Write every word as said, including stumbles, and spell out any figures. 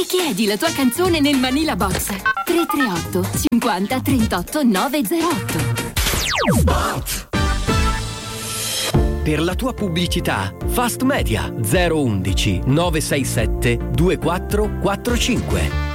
Chiedi la tua canzone nel Manila Box tre tre otto cinquanta trentotto novecentotto. Spot. Per la tua pubblicità, Fast Media zero uno uno nove sei sette due quattro quattro cinque.